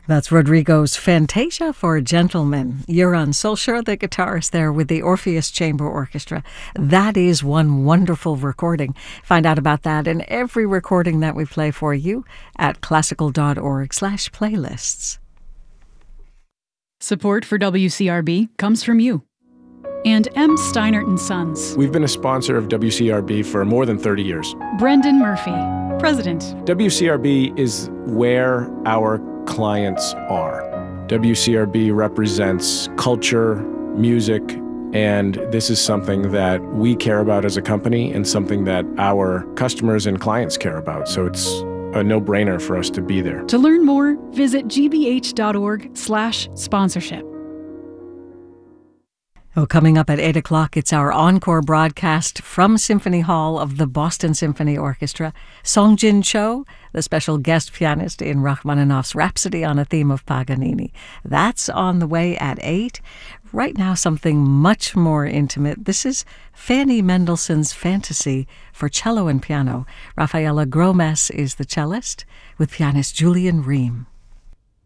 That's Rodrigo's Fantasia for Gentlemen. Göran Solskjaer, the guitarist there with the Orpheus Chamber Orchestra. That is one wonderful recording. Find out about that and every recording that we play for you at classical.org/playlists. Support for WCRB comes from you and M. Steinert & Sons. We've been a sponsor of WCRB for more than 30 years. Brendan Murphy, President. WCRB is where our clients are. WCRB represents culture, music, and this is something that we care about as a company and something that our customers and clients care about. So it's a no-brainer for us to be there. To learn more, visit gbh.org/sponsorship. Oh, coming up at 8 o'clock, it's our encore broadcast from Symphony Hall of the Boston Symphony Orchestra. Songjin Cho, the special guest pianist in Rachmaninoff's Rhapsody on a Theme of Paganini. That's on the way at 8. Right now, something much more intimate. This is Fanny Mendelssohn's Fantasy for cello and piano. Rafaela Gromes is the cellist with pianist Julian Ream.